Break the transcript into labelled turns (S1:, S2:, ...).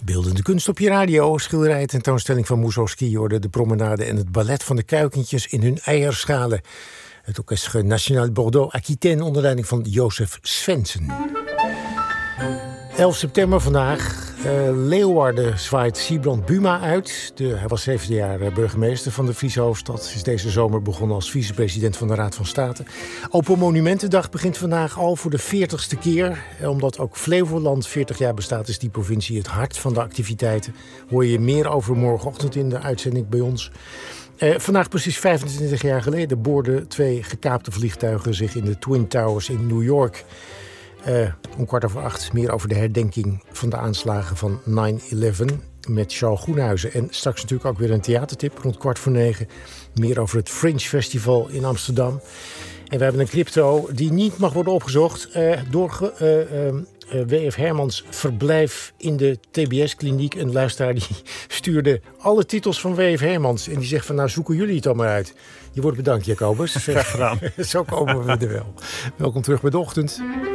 S1: Beeldende kunst op je radio, schilderij, tentoonstelling van Mussorgsky, hoorde de promenade en het ballet van de kuikentjes in hun eierschalen. Het Orchestre National Bordeaux-Aquitaine onder leiding van Jozef Svensen. 11 september vandaag. Leeuwarden zwaait Sybrand Buma uit. Hij was 17 jaar burgemeester van de Friese hoofdstad. Is deze zomer begonnen als vicepresident van de Raad van State. Open Monumentendag begint vandaag al voor de 40ste keer. Omdat ook Flevoland 40 jaar bestaat, is die provincie het hart van de activiteiten. Hoor je meer over morgenochtend in de uitzending bij ons. Vandaag precies 25 jaar geleden boorden 2 gekaapte vliegtuigen zich in de Twin Towers in New York. Om 7:15 meer over de herdenking van de aanslagen van 9/11 met Charles Groenhuizen. En straks natuurlijk ook weer een theatertip rond 8:45. Meer over het Fringe Festival in Amsterdam. En we hebben een crypto die niet mag worden opgezocht door W.F. Hermans verblijf in de TBS-kliniek. Een luisteraar die stuurde alle titels van W.F. Hermans. En die zegt van, nou zoeken jullie het dan maar uit. Je wordt bedankt, Jacobus.
S2: Graag gedaan.
S1: Zo komen we er wel. Welkom terug bij de ochtend.